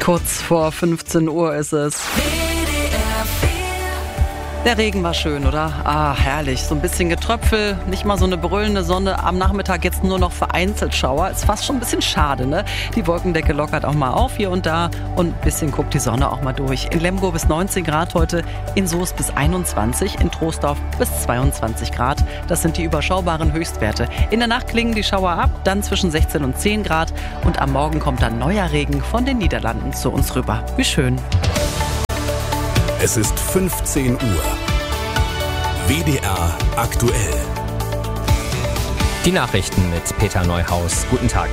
Kurz vor 15 Uhr ist es. Der Regen war schön, oder? Herrlich. So ein bisschen Getröpfel, nicht mal so eine brüllende Sonne. Am Nachmittag jetzt nur noch vereinzelt Schauer. Ist fast schon ein bisschen schade, ne? Die Wolkendecke lockert auch mal auf hier und da. Und ein bisschen guckt die Sonne auch mal durch. In Lemgo bis 19 Grad heute, in Soest bis 21, in Troisdorf bis 22 Grad. Das sind die überschaubaren Höchstwerte. In der Nacht klingen die Schauer ab, dann zwischen 16 und 10 Grad. Und am Morgen kommt dann neuer Regen von den Niederlanden zu uns rüber. Wie schön. Es ist 15 Uhr. WDR aktuell. Die Nachrichten mit Peter Neuhaus. Guten Tag.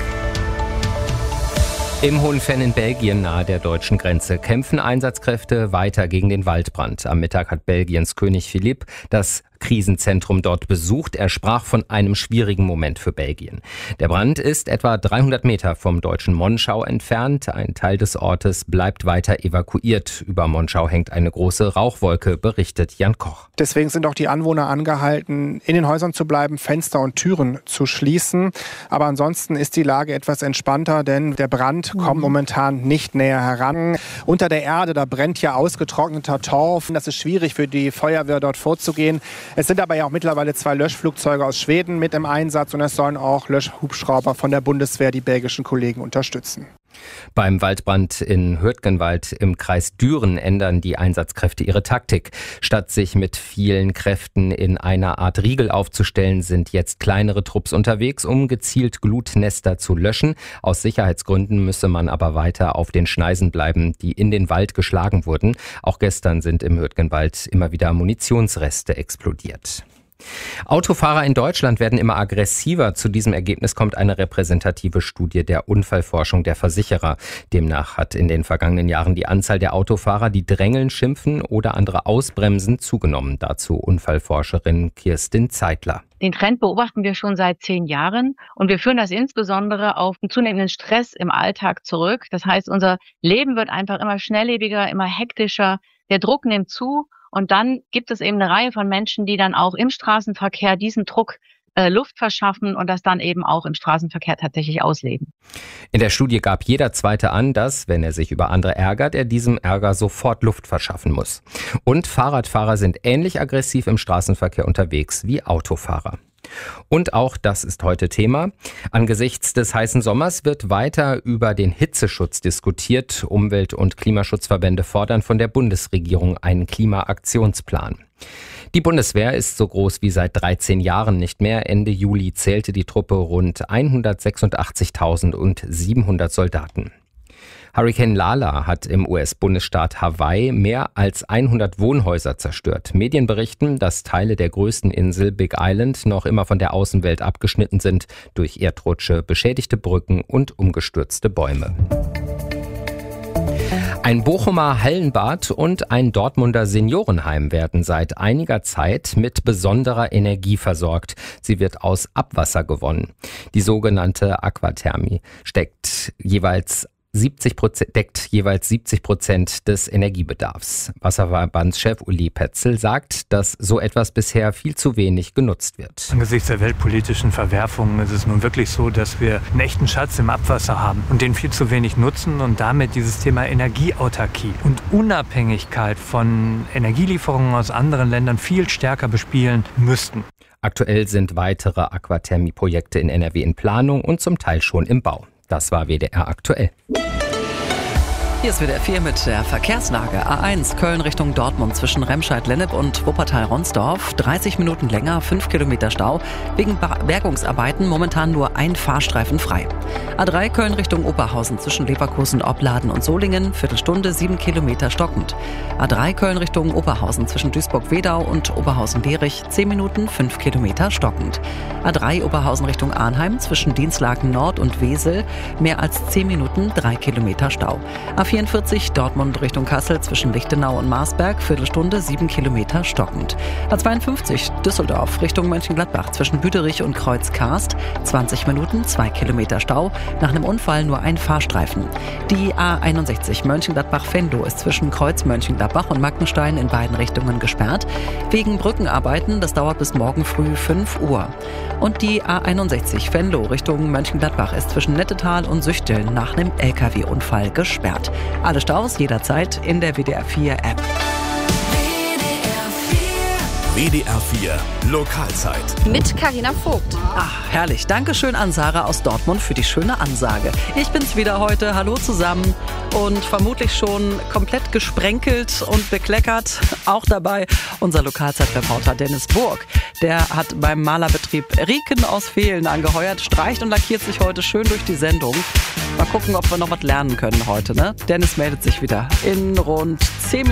Im Hohenfenn in Belgien nahe der deutschen Grenze kämpfen Einsatzkräfte weiter gegen den Waldbrand. Am Mittag hat Belgiens König Philippe das Krisenzentrum dort besucht. Er sprach von einem schwierigen Moment für Belgien. Der Brand ist etwa 300 Meter vom deutschen Monschau entfernt. Ein Teil des Ortes bleibt weiter evakuiert. Über Monschau hängt eine große Rauchwolke, berichtet Jan Koch. Deswegen sind auch die Anwohner angehalten, in den Häusern zu bleiben, Fenster und Türen zu schließen. Aber ansonsten ist die Lage etwas entspannter, denn der Brand kommt momentan nicht näher heran. Unter der Erde, da brennt ja ausgetrockneter Torf. Das ist schwierig für die Feuerwehr dort vorzugehen. Es sind aber ja auch mittlerweile 2 Löschflugzeuge aus Schweden mit im Einsatz und es sollen auch Löschhubschrauber von der Bundeswehr die belgischen Kollegen unterstützen. Beim Waldbrand in Hürtgenwald im Kreis Düren ändern die Einsatzkräfte ihre Taktik. Statt sich mit vielen Kräften in einer Art Riegel aufzustellen, sind jetzt kleinere Trupps unterwegs, um gezielt Glutnester zu löschen. Aus Sicherheitsgründen müsse man aber weiter auf den Schneisen bleiben, die in den Wald geschlagen wurden. Auch gestern sind im Hürtgenwald immer wieder Munitionsreste explodiert. Autofahrer in Deutschland werden immer aggressiver. Zu diesem Ergebnis kommt eine repräsentative Studie der Unfallforschung der Versicherer. Demnach hat in den vergangenen Jahren die Anzahl der Autofahrer, die drängeln, schimpfen oder andere ausbremsen, zugenommen. Dazu Unfallforscherin Kirstin Zeitler. Den Trend beobachten wir schon seit 10 Jahren und wir führen das insbesondere auf den zunehmenden Stress im Alltag zurück. Das heißt, unser Leben wird einfach immer schnelllebiger, immer hektischer. Der Druck nimmt zu. Und dann gibt es eben eine Reihe von Menschen, die dann auch im Straßenverkehr diesen Druck Luft verschaffen und das dann eben auch im Straßenverkehr tatsächlich ausleben. In der Studie gab jeder Zweite an, dass, wenn er sich über andere ärgert, er diesem Ärger sofort Luft verschaffen muss. Und Fahrradfahrer sind ähnlich aggressiv im Straßenverkehr unterwegs wie Autofahrer. Und auch das ist heute Thema. Angesichts des heißen Sommers wird weiter über den Hitzeschutz diskutiert. Umwelt- und Klimaschutzverbände fordern von der Bundesregierung einen Klimaaktionsplan. Die Bundeswehr ist so groß wie seit 13 Jahren nicht mehr. Ende Juli zählte die Truppe rund 186.700 Soldaten. Hurrikan Lala hat im US-Bundesstaat Hawaii mehr als 100 Wohnhäuser zerstört. Medien berichten, dass Teile der größten Insel Big Island noch immer von der Außenwelt abgeschnitten sind durch Erdrutsche, beschädigte Brücken und umgestürzte Bäume. Ein Bochumer Hallenbad und ein Dortmunder Seniorenheim werden seit einiger Zeit mit besonderer Energie versorgt. Sie wird aus Abwasser gewonnen. Die sogenannte Aquathermie deckt jeweils 70% des Energiebedarfs. Wasserverbandschef Uli Petzel sagt, dass so etwas bisher viel zu wenig genutzt wird. Angesichts der weltpolitischen Verwerfungen ist es nun wirklich so, dass wir einen echten Schatz im Abwasser haben und den viel zu wenig nutzen und damit dieses Thema Energieautarkie und Unabhängigkeit von Energielieferungen aus anderen Ländern viel stärker bespielen müssten. Aktuell sind weitere Aquathermie-Projekte in NRW in Planung und zum Teil schon im Bau. Das war WDR aktuell. Hier ist WDR 4 mit der Verkehrslage. A1 Köln Richtung Dortmund zwischen Remscheid-Lennep und Wuppertal-Ronsdorf. 30 Minuten länger, 5 Kilometer Stau. Wegen Bergungsarbeiten momentan nur ein Fahrstreifen frei. A3 Köln Richtung Oberhausen zwischen Leverkusen, Opladen und Solingen. Viertelstunde, 7 Kilometer stockend. A3 Köln Richtung Oberhausen zwischen Duisburg-Wedau und Oberhausen-Lerich. 10 Minuten, 5 Kilometer stockend. A3 Oberhausen Richtung Arnheim zwischen Dienstlaken Nord und Wesel. Mehr als 10 Minuten, 3 Kilometer Stau. A44 Dortmund Richtung Kassel zwischen Lichtenau und Marsberg, Viertelstunde, 7 Kilometer stockend. A52 Düsseldorf Richtung Mönchengladbach zwischen Büderich und Kreuz-Karst, 20 Minuten, 2 Kilometer Stau. Nach einem Unfall nur ein Fahrstreifen. Die A61 Mönchengladbach-Venlo ist zwischen Kreuz-Mönchengladbach und Mackenstein in beiden Richtungen gesperrt. Wegen Brückenarbeiten, das dauert bis morgen früh 5 Uhr. Und die A61 Venlo Richtung Mönchengladbach ist zwischen Nettetal und Süchteln nach einem LKW-Unfall gesperrt. Alle Staus jederzeit in der WDR 4 App. WDR 4 Lokalzeit. Mit Carina Vogt. Ach, herrlich. Dankeschön an Sarah aus Dortmund für die schöne Ansage. Ich bin's wieder heute. Hallo zusammen. Und vermutlich schon komplett gesprenkelt und bekleckert. Auch dabei unser Lokalzeitreporter Dennis Burg. Der hat beim Malerbetrieb Rieken aus Vehlen angeheuert, streicht und lackiert sich heute schön durch die Sendung. Mal gucken, ob wir noch was lernen können heute, ne? Dennis meldet sich wieder in rund